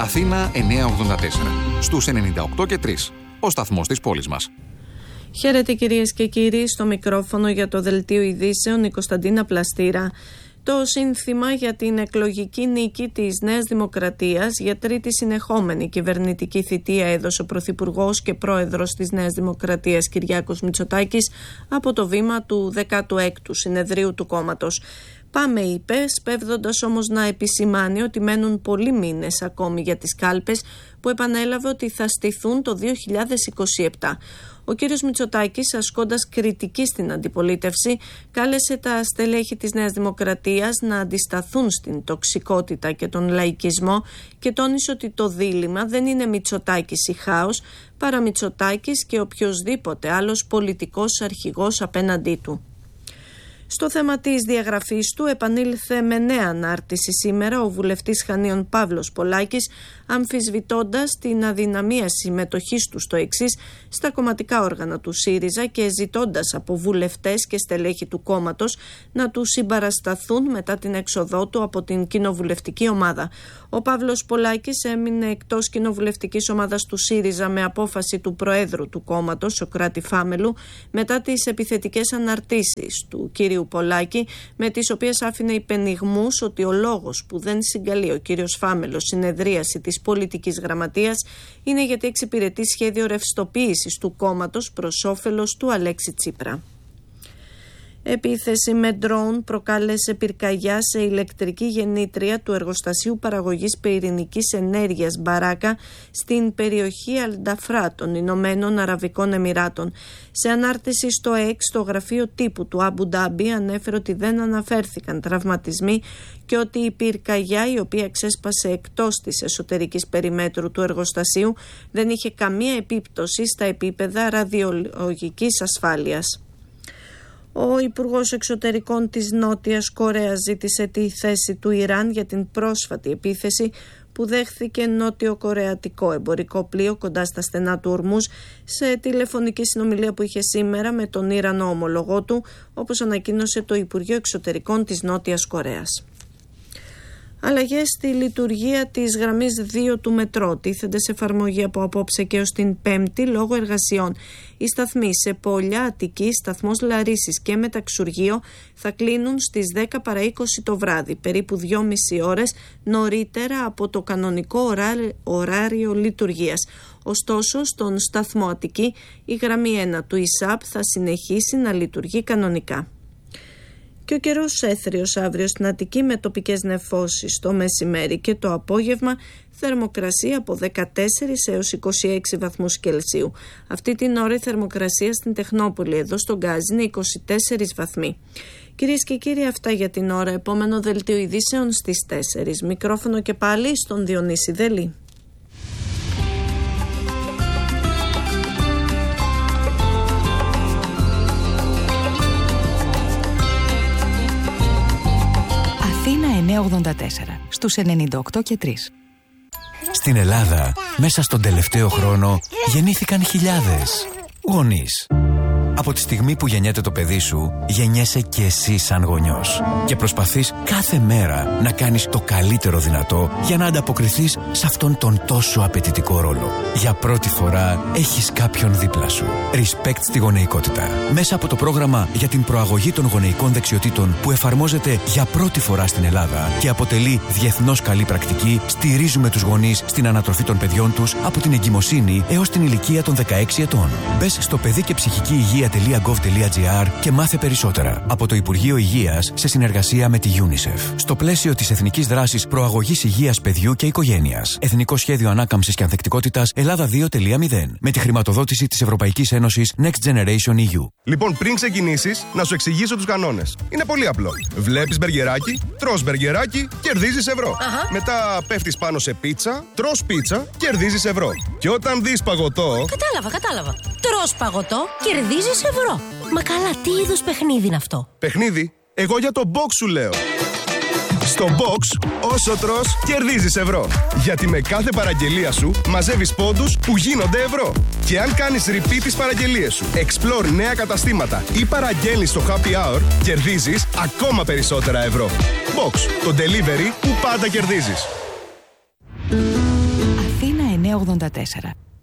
Αθήνα 984. Στους 98 και 3. Ο σταθμός της πόλης μας. Χαίρετε κυρίες και κύριοι, στο μικρόφωνο για το Δελτίο Ειδήσεων η Κωνσταντίνα Πλαστήρα. Το σύνθημα για την εκλογική νίκη της Νέας Δημοκρατίας για τρίτη συνεχόμενη κυβερνητική θητεία έδωσε ο Πρωθυπουργός και Πρόεδρος της Νέας Δημοκρατίας Κυριάκος Μητσοτάκης από το βήμα του 16ου Συνεδρίου του κόμματος. Πάμε, είπε, σπέβδοντας όμως να επισημάνει ότι μένουν πολλοί μήνες ακόμη για τις κάλπες που επανέλαβε ότι θα στηθούν το 2027. Ο κύριος Μητσοτάκης, ασκώντας κριτική στην αντιπολίτευση, κάλεσε τα στελέχη της Νέας Δημοκρατίας να αντισταθούν στην τοξικότητα και τον λαϊκισμό και τόνισε ότι το δίλημμα δεν είναι Μητσοτάκης ή χάος, παρά Μητσοτάκης και οποιοσδήποτε άλλος πολιτικός αρχηγός απέναντί του. Στο θέμα της διαγραφής του επανήλθε με νέα ανάρτηση σήμερα ο βουλευτής Χανίων Παύλος Πολάκης, αμφισβητώντας την αδυναμία συμμετοχής του στο εξής στα κομματικά όργανα του ΣΥΡΙΖΑ και ζητώντας από βουλευτές και στελέχη του κόμματος να του συμπαρασταθούν μετά την έξοδό του από την κοινοβουλευτική ομάδα. Ο Παύλος Πολάκης έμεινε εκτός κοινοβουλευτικής ομάδας του ΣΥΡΙΖΑ με απόφαση του Προέδρου του κόμματος, Σωκράτη Φάμελου, μετά τις επιθετικές αναρτήσεις του κυρίου Πολάκη, με τις οποίες άφηνε υπενιγμούς ότι ο λόγος που δεν συγκαλεί ο κύριος Φάμελος συνεδρίαση της πολιτικής γραμματείας είναι γιατί εξυπηρετεί σχέδιο ρευστοποίησης του κόμματος προς όφελος του Αλέξη Τσίπρα. Επίθεση με ντρόουν προκάλεσε πυρκαγιά σε ηλεκτρική γεννήτρια του εργοστασίου παραγωγής πυρηνικής ενέργειας Μπαράκα στην περιοχή Αλνταφρά των Ηνωμένων Αραβικών Εμιράτων. Σε ανάρτηση στο X, το γραφείο τύπου του Αμπου Ντάμπι ανέφερε ότι δεν αναφέρθηκαν τραυματισμοί και ότι η πυρκαγιά, η οποία ξέσπασε εκτός της εσωτερικής περιμέτρου του εργοστασίου, δεν είχε καμία επίπτωση στα επίπεδα ραδιολογικής ασφάλειας. Ο Υπουργός Εξωτερικών της Νότιας Κορέας ζήτησε τη θέση του Ιράν για την πρόσφατη επίθεση που δέχθηκε νότιο-κορεατικό εμπορικό πλοίο κοντά στα στενά του Ορμούζ σε τηλεφωνική συνομιλία που είχε σήμερα με τον Ιρανό ομολογό του, όπως ανακοίνωσε το Υπουργείο Εξωτερικών της Νότιας Κορέας. Αλλαγές στη λειτουργία της γραμμής 2 του μετρό τίθενται σε εφαρμογή από απόψε και ως την Πέμπτη λόγω εργασιών. Οι σταθμοί σε Πόλια, Αττική, σταθμός Λαρίσης και Μεταξουργείο θα κλείνουν στις 10 παρά 20 το βράδυ, περίπου 2,5 ώρες νωρίτερα από το κανονικό ωράριο λειτουργίας. Ωστόσο, στον σταθμό Αττική η γραμμή 1 του ΙΣΑΠ θα συνεχίσει να λειτουργεί κανονικά. Και ο καιρός έθριος αύριο στην Αττική με τοπικές νεφώσεις το μεσημέρι και το απόγευμα, θερμοκρασία από 14 έως 26 βαθμούς Κελσίου. Αυτή την ώρα η θερμοκρασία στην Τεχνόπολη εδώ στον Γκάζι είναι 24 βαθμοί. Κυρίες και κύριοι, αυτά για την ώρα. Επόμενο δελτίο ειδήσεων στις 4. Μικρόφωνο και πάλι στον Διονύση Δελή. Αθήνα 984, στους 98 και 3. Στην Ελλάδα, μέσα στον τελευταίο χρόνο, γεννήθηκαν χιλιάδες γονείς. Από τη στιγμή που γεννιέται το παιδί σου, γεννιέσαι και εσύ σαν γονιός. Και προσπαθείς κάθε μέρα να κάνεις το καλύτερο δυνατό για να ανταποκριθείς σε αυτόν τον τόσο απαιτητικό ρόλο. Για πρώτη φορά έχεις κάποιον δίπλα σου. Respect στη γονεϊκότητα. Μέσα από το πρόγραμμα για την προαγωγή των γονεϊκών δεξιοτήτων που εφαρμόζεται για πρώτη φορά στην Ελλάδα και αποτελεί διεθνώς καλή πρακτική, στηρίζουμε τους γονείς στην ανατροφή των παιδιών τους από την εγκυμοσύνη έως την ηλικία των 16 ετών. Μπες στο παιδί και ψυχική υγεία.gov.gr και μάθε περισσότερα από το Υπουργείο Υγείας σε συνεργασία με τη UNICEF. Στο πλαίσιο της Εθνικής Δράσης Προαγωγής Υγείας Παιδιού και Οικογένειας. Εθνικό Σχέδιο Ανάκαμψης και Ανθεκτικότητας Ελλάδα 2.0. Με τη χρηματοδότηση της Ευρωπαϊκής Ένωσης Next Generation EU. Λοιπόν, πριν ξεκινήσεις, να σου εξηγήσω τους κανόνες. Είναι πολύ απλό. Βλέπεις μπεργκεράκι, τρως μπεργκεράκι, κερδίζεις ευρώ. Μετά πέφτεις πάνω σε πίτσα, τρως πίτσα, κερδίζεις ευρώ. Και όταν δεις παγωτό. Κατάλαβα. Τρως παγωτό, κερδίζεις ευρώ. Μα καλά, τι είδους παιχνίδι είναι αυτό? Παιχνίδι? Εγώ για το box σου λέω. Στο box, όσο τρως, κερδίζεις ευρώ. Γιατί με κάθε παραγγελία σου μαζεύεις πόντους που γίνονται ευρώ. Και αν κάνεις repeat τις παραγγελίες σου, explore νέα καταστήματα ή παραγγέλνεις στο happy hour, κερδίζεις ακόμα περισσότερα ευρώ. Box, το delivery που πάντα κερδίζεις. 984.